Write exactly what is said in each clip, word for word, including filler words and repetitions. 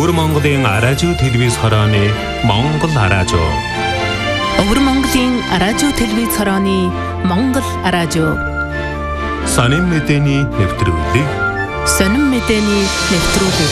Өвөр Монголын радио телевиз хорооны Монгол радио. Өвөр Монголын радио телевиз хорооны Монгол радио. Сонин мэдээний нэвтрүүлэг. Сонин мэдээний нэвтрүүлэг.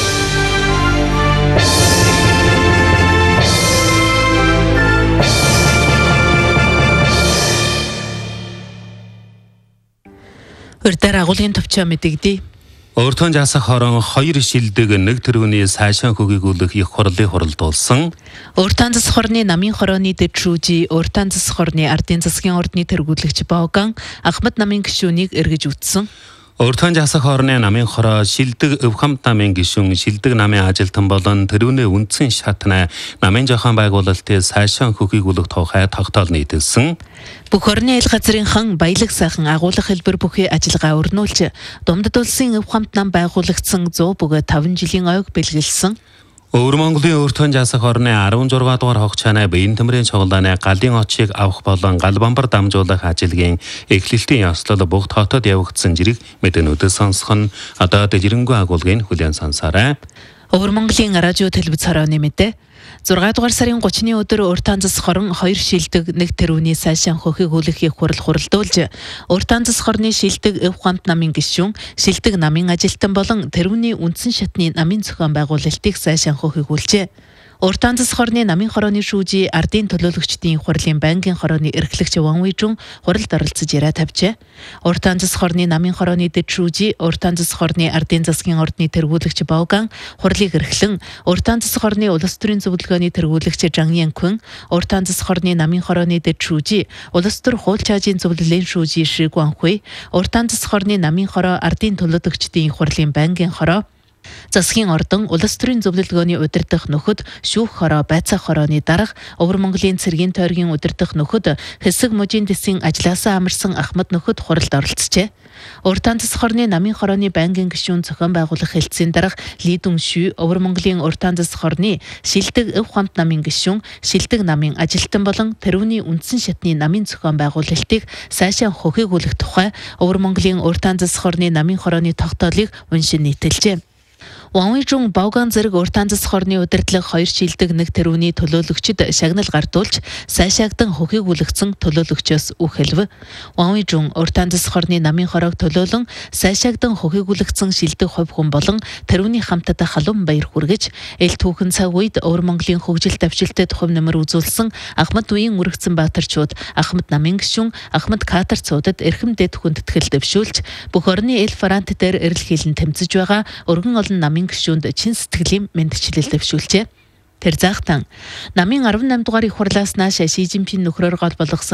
Өрдөр агуулгын төвчөө мэдэгдээ. Өөртөө жасах хорон хоёр шилдэг нэг төрөний сайшаан хөгжүүлэх их хурлыг хуралдуулсан. Өөртөө засах хорны намын хорооны дэвтрүүжи, өөртөө засах хорны ардын засгийн ордны тэргүүлэгч Боган Ахмад намын гишүүнийг эргэж үтсэн. Өөртөө жасах хорны намын хороо шилдэг өвхамт намын гишүүн шилдэг намын ажилтан болон тэрүүний үндсэн шатна намын зохион байгуулалтын сайшаан хөгжүүлэх тухай тогтоол нийтэлсэн. Бүх орны айл газрынхан баялаг сайхан агуулгах хэлбэр бүхий ажиллагаа өрнүүлж, Думдад улсын өвхамт нам байгуулагдсан зуун бөгөөд таван жилийн ойг бэлгэлсэн. Өвөр Монголын өөртөө жасах хорны арван зургаан дугаар хогчааны биеийн төмрийн цуглааны галын очийг авах болон гал бамбар дамжуулах ажилгийн эхлэлтийн ёслол бүх хотод явагдсан зэрэг мэдээнүүдээ сонсох нь одоо дэжрэнгүй агуулгын хүлээн сонсоорой. Өвөр Монголын радио телевиз хорооны мэдээ. зургаан дугаар сарын гуравны өдөр Өөртөө засах хорон хоёр шилдэг нэг тэрүүний сайшаан хөгжүүлэх их хурал хуралдуулж, Өөртөө засах хорны шилдэг өвхамт намын гишүүн, шилдэг намын ажилтан болон тэрүүний үндсэн шатны намын зохион байгуулалтыг сайшаан хөгжүүлжээ. Өөртөө засах хорны намын хорооны шүүжи ардын төлөөлөгчдийн хурлын байнгын хорооны эрхлэгч Ван Уйжун хуралд оролцож яриа тавьжээ. Өөртөө засах хорны намын хорооны дэвтрүүжи, Өөртөө засах хорны ардын засгийн ордны тэргүүлэгч Боган хурлыг эрхлэн, Өөртөө засах хорны улс төрийн зөвлөгөөний тэргүүлэгч Жан Янкун, Өөртөө засах хорны намын хорооны дэвтрүүжи, улс төр хууль чаажийн зөвлөлийн шүүжи Ши Гуанхуй, Өөртөө засах хорны намын хороо ардын төлөөлөгчдийн хурлын байнгын хороо, засгийн ордон улс төрийн зөвлөлгөөний удирдах нөхөд шүүх хороо байцаах хорооны дарга Өвөр Монголын цэргийн тойргийн удирдах нөхөд хэсэг мужийн дэсийн ажилласаа амарсан Ахмад нөхөд хуралд оролцжээ. Өөртөө засах хорны намын хорооны байнгын гишүүн зохион байгуулах хэлтсийн дарга Ли Дүншү Өвөр Монголын Өөртөө засах хорны шилдэг өвхамт намын гишүүн, шилдэг намын ажилтан болон тэрүүний үндсэн шатны намын зохион байгуулалтыг сайшаан хөгжүүлэх тухай Өвөр Монголын Өөртөө засах хорны намын хорооны тогтоолыг уншин нийтэлжээ. Ван Уйжун Боган зэрэг Өөртөө засах хорны удирдлага хоёр шилдэг нэг тэрүүний төлөөлөгчд шагнал гардуулж, сайшаагдан хөгжүүлэгдсэн төлөөлөгчөөс үг хэлв. Ван Уйжун Өөртөө засах хорны намын хороог төлөөлөн, сайшаагдан хөгжүүлэгдсэн шилдэг хувь хүн болон тэрүүний хамтад халуун баяр хүргэж, эл түүхэн цаг үед Өвөр Монголын хөгжил давшилтад хувь нэмэр үзүүлсэн Ахмад үеийн үргэцэн баатарчууд, Ахмад намын гишүүн, Ахмад катар цуудад эрхэм дэд хүндэтгэл дэвшүүлж, бүх орны эл франт дээр эрэл хийлэн тэмцэж байгаа өргөн олон намын гишүүнд чин сэтгэлийн мэндчлэл дэвшүүлжээ. Тэр заахтан намын арван намь дугаар их хурлаас нааш Ши Жинпин нөхрөөр гол болгосон